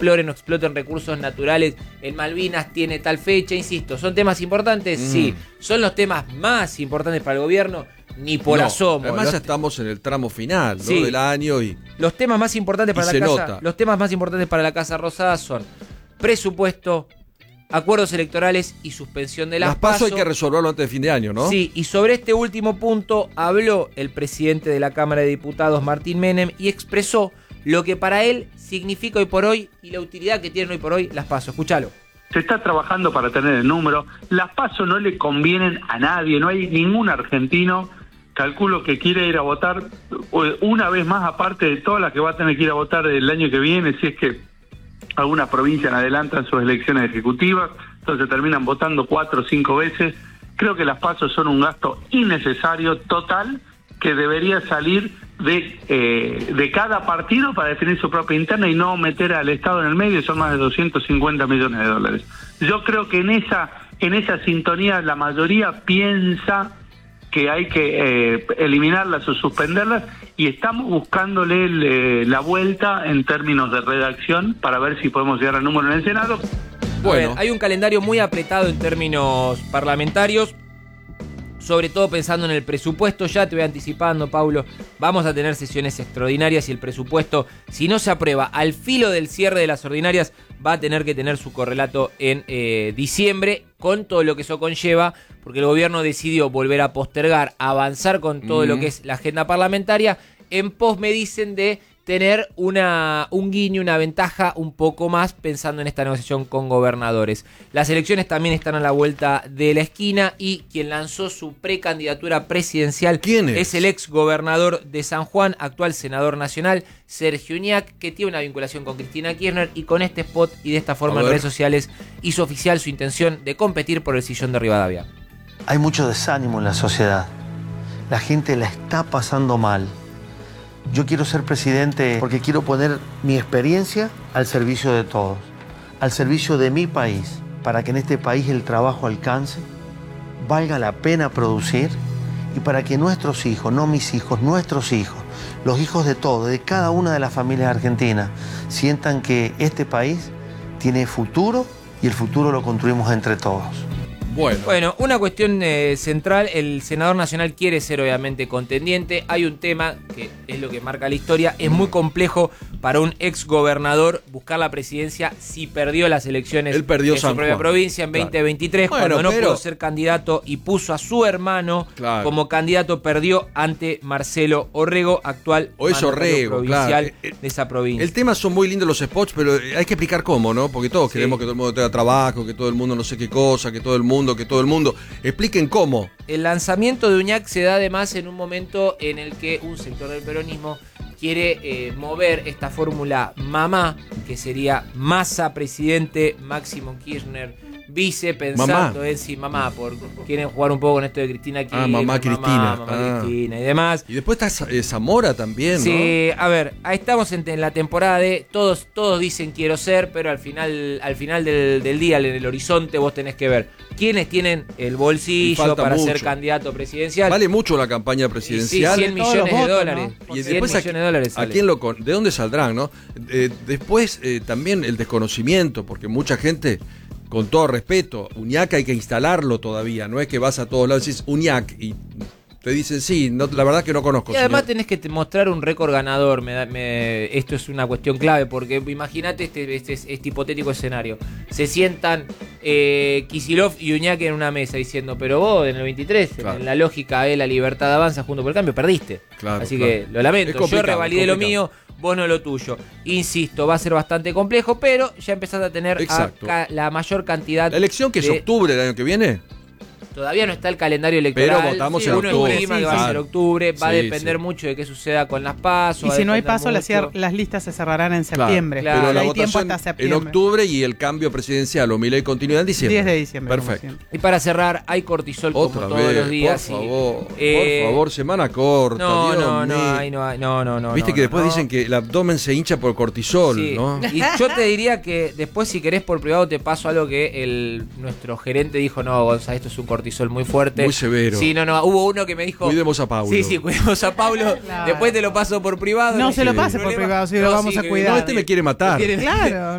exploren o exploten recursos naturales en Malvinas tiene tal fecha, insisto, ¿son temas importantes? Sí. ¿Son los temas más importantes para el gobierno? Ni por asomo. Además ya estamos en el tramo final, ¿no? del año y los temas más importantes para los temas más importantes para la Casa Rosada son presupuesto, acuerdos electorales y suspensión de las PASO. Hay que resolverlo antes de fin de año, ¿no? Sí, y sobre este último punto habló el presidente de la Cámara de Diputados, Martín Menem, y expresó lo que para él significa hoy por hoy y la utilidad que tienen hoy por hoy las PASO. Escúchalo. Se está trabajando para tener el número. Las PASO no le convienen a nadie, no hay ningún argentino, calculo, que quiere ir a votar una vez más, aparte de todas las que va a tener que ir a votar el año que viene, si es que algunas provincias adelantan sus elecciones ejecutivas, entonces terminan votando 4 o 5 veces. Creo que las PASO son un gasto innecesario, total, que debería salir de cada partido para definir su propia interna y no meter al Estado en el medio. Son más de 250 millones de dólares. Yo creo que en esa sintonía la mayoría piensa que hay que eliminarlas o suspenderlas, y estamos buscándole la vuelta en términos de redacción para ver si podemos llegar al número en el Senado. Bueno, hay un calendario muy apretado en términos parlamentarios, sobre todo pensando en el presupuesto. Ya te voy anticipando, Paulo, vamos a tener sesiones extraordinarias y el presupuesto, si no se aprueba al filo del cierre de las ordinarias, va a tener que tener su correlato en diciembre, con todo lo que eso conlleva, porque el gobierno decidió volver a postergar, avanzar con todo lo que es la agenda parlamentaria, en pos, me dicen, de tener un guiño, una ventaja un poco más pensando en esta negociación con gobernadores. Las elecciones también están a la vuelta de la esquina y quien lanzó su precandidatura presidencial es el ex gobernador de San Juan, actual senador nacional, Sergio Uñac, que tiene una vinculación con Cristina Kirchner, y con este spot y de esta forma en redes sociales hizo oficial su intención de competir por el sillón de Rivadavia. Hay mucho desánimo en la sociedad. La gente la está pasando mal. Yo quiero ser presidente porque quiero poner mi experiencia al servicio de todos, al servicio de mi país, para que en este país el trabajo alcance, valga la pena producir, y para que nuestros hijos, no mis hijos, nuestros hijos, los hijos de todos, de cada una de las familias argentinas, sientan que este país tiene futuro y el futuro lo construimos entre todos. Bueno, una cuestión central, el senador nacional quiere ser obviamente contendiente. Hay un tema que es lo que marca la historia, es muy complejo para un ex gobernador buscar la presidencia si perdió las elecciones en su propia provincia en 2023, cuando no pudo ser candidato y puso a su hermano como candidato, perdió ante Marcelo Orrego, actual provincial de esa provincia. El tema son muy lindos los spots, pero hay que explicar cómo, ¿no? Porque todos queremos que todo el mundo tenga trabajo, que todo el mundo no sé qué cosa, que todo el mundo. Expliquen cómo. El lanzamiento de Uñac se da además en un momento en el que un sector del peronismo quiere mover esta fórmula mamá, que sería Massa presidente, Máximo Kirchner vice, pensando en si mamá, quieren jugar un poco con esto de Cristina Kirchner. Mamá Cristina y demás. Y después está Zamora también, ¿no? Sí, a ver, ahí estamos en la temporada de todos dicen quiero ser, pero al final del día, en el horizonte, vos tenés que ver quiénes tienen el bolsillo para ser candidato presidencial. Vale mucho la campaña presidencial. Sí, 100 millones de dólares. ¿No? Y después, ¿de dónde saldrán, no? Después también el desconocimiento, porque mucha gente, con todo respeto, Uñac hay que instalarlo todavía, no es que vas a todos lados y dices Uñac y te dicen sí, no, la verdad que no conozco. Y además tenés que mostrar un récord ganador. Esto es una cuestión clave, porque imagínate este hipotético escenario. Se sientan Kicillof y Uñac en una mesa diciendo, pero vos en el 23, en la lógica de la libertad avanza junto por el cambio, perdiste. Así que lo lamento, yo revalidé lo mío, vos no lo tuyo. Insisto, va a ser bastante complejo, pero ya empezás a tener la mayor cantidad. ¿La elección que es octubre del año que viene? Todavía no está el calendario electoral. Pero votamos en octubre. Uno estima que va a ser octubre. Va a depender mucho de qué suceda con las PASO. Y si no hay PASO, las listas se cerrarán en septiembre. Claro. Pero la hay votación tiempo hasta septiembre. En octubre y el cambio presidencial o Milei continúa en diciembre. 10 de diciembre. Perfecto. Y para cerrar, hay cortisol otra como vez, todos los días. Por favor, semana corta. No. Viste que después dicen que el abdomen se hincha por cortisol, sí. ¿no? Y yo te diría que después, si querés por privado, te paso algo que nuestro gerente dijo, no, Gonzalo, esto es un cortisol muy fuerte. Muy severo. Sí, hubo uno que me dijo... Cuidemos a Paulo. Sí, cuidemos a Paulo. Claro. Después te lo paso por privado. No se lo pase por privado, si lo vamos a cuidar. No, me quiere matar. Claro.